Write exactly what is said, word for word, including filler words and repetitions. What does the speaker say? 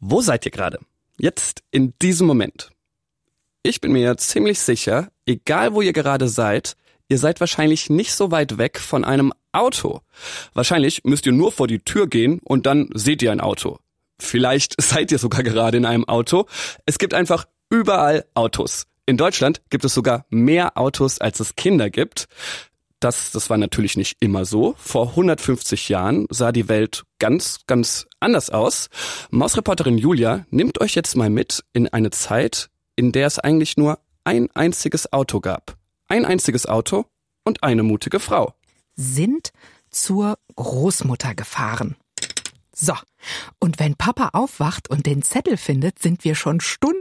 Wo seid ihr gerade? Jetzt, in diesem Moment. Ich bin mir ziemlich sicher, egal wo ihr gerade seid, ihr seid wahrscheinlich nicht so weit weg von einem Auto. Wahrscheinlich müsst ihr nur vor die Tür gehen und dann seht ihr ein Auto. Vielleicht seid ihr sogar gerade in einem Auto. Es gibt einfach überall Autos. In Deutschland gibt es sogar mehr Autos, als es Kinder gibt. Das, das war natürlich nicht immer so. Vor hundertfünfzig Jahren sah die Welt ganz, ganz anders aus. Mausreporterin Julia nimmt euch jetzt mal mit in eine Zeit, in der es eigentlich nur ein einziges Auto gab. Ein einziges Auto und eine mutige Frau. Sind zur Großmutter gefahren. So, und wenn Papa aufwacht und den Zettel findet, sind wir schon Stunden